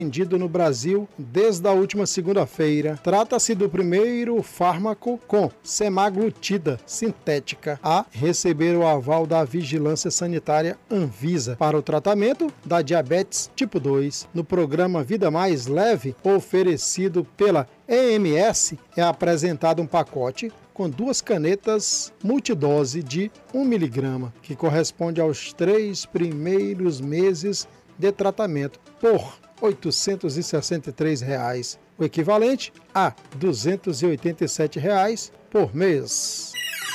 vendido no Brasil desde a última segunda-feira. Trata-se do primeiro fármaco com semaglutida sintética a receber o aval da Vigilância Sanitária Anvisa para o tratamento da diabetes tipo 2. No programa Vida Mais Leve, oferecido pela EMS, é apresentado um pacote com 2 canetas multidose de 1 mg, que corresponde aos 3 primeiros meses de tratamento, por R$ 863, o equivalente a R$ 287 por mês.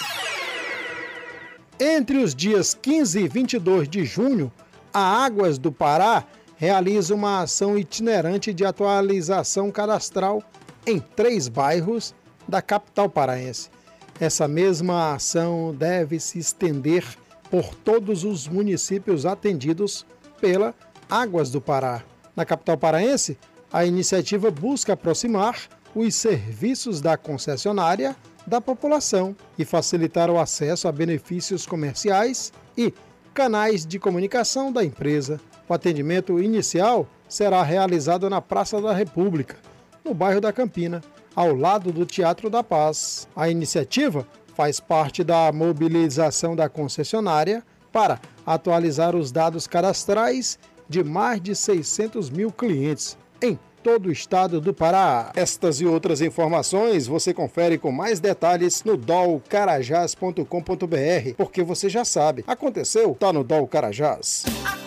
Entre os dias 15 e 22 de junho, a Águas do Pará realiza uma ação itinerante de atualização cadastral em 3 bairros da capital paraense. Essa mesma ação deve se estender por todos os municípios atendidos pela Águas do Pará. Na capital paraense, a iniciativa busca aproximar os serviços da concessionária da população e facilitar o acesso a benefícios comerciais e canais de comunicação da empresa. O atendimento inicial será realizado na Praça da República, no bairro da Campina, ao lado do Teatro da Paz. A iniciativa faz parte da mobilização da concessionária para atualizar os dados cadastrais de mais de 600 mil clientes em todo o estado do Pará. Estas e outras informações você confere com mais detalhes no dolcarajás.com.br, porque você já sabe, aconteceu, tá no Dol Carajás.